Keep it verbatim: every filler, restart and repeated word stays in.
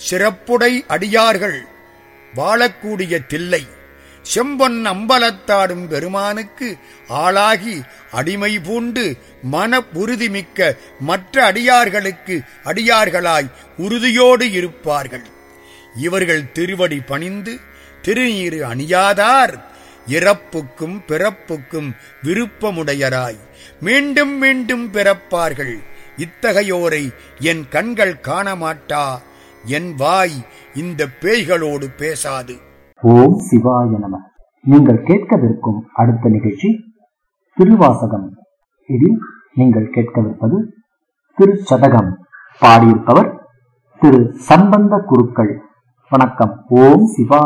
சிறப்புடை அடியார்கள் வாழக்கூடிய தில்லை செம்பொன் அம்பலத்தாடும் பெருமானுக்கு ஆளாகி அடிமை பூண்டு மன உறுதிமிக்க மற்ற அடியார்களுக்கு அடியார்களாய் உறுதியோடு இருப்பார்கள். இவர்கள் திருவடி பணிந்து திருநீறு அணியாதார் இறப்புக்கும் பிறப்புக்கும் விருப்பமுடையராய் மீண்டும் மீண்டும் பிறப்பார்கள். இத்தகையோரை என் கண்கள் காணமாட்டா, என் வாய் இந்த பேய்களோடு பேசாது. ஓம் சிவாய நம. நீங்கள் கேட்கவிருக்கும் அடுத்த நிகழ்ச்சி திருவாசகம். இதில் நீங்கள் கேட்கவிருப்பது திருச்சதகம். பாடியிருப்பவர் திரு சம்பந்த குருக்கள். வணக்கம். ஓம் சிவாய